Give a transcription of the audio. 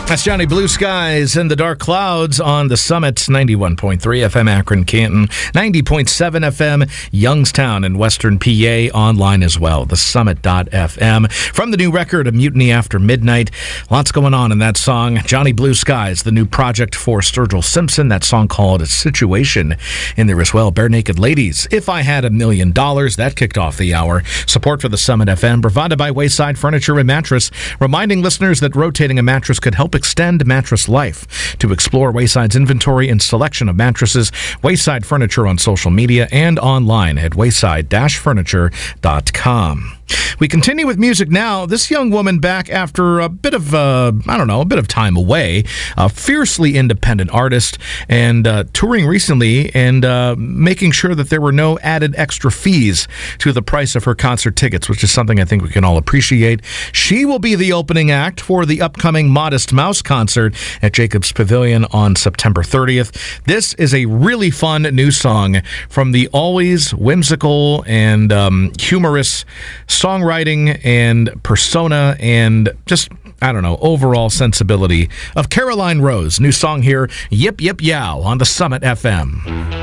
That's Johnny Blue Skies and the Dark Clouds on the Summit, 91.3 FM Akron, Canton, 90.7 FM Youngstown and Western PA, online as well, thesummit.fm. From the new record, A Mutiny After Midnight, lots going on in that song. Johnny Blue Skies, the new project for Sturgill Simpson, that song called Situation in there as well. Bare Naked Ladies, If I Had $1 Million, that kicked off the hour. Support for the Summit FM, provided by Wayside Furniture and Mattress, reminding listeners that rotating a mattress could help extend mattress life. To explore Wayside's inventory and selection of mattresses, Wayside Furniture on social media and online at wayside-furniture.com. We continue with music now. This young woman, back after a bit of, a bit of time away, a fiercely independent artist, and touring recently and making sure that there were no added extra fees to the price of her concert tickets, which is something I think we can all appreciate. She will be the opening act for the upcoming Modest Mouse concert at Jacobs Pavilion on September 30th. This is a really fun new song from the always whimsical and humorous songwriting and persona and just, overall sensibility of Caroline Rose. New song here, Yip Yip Yow, on the Summit FM.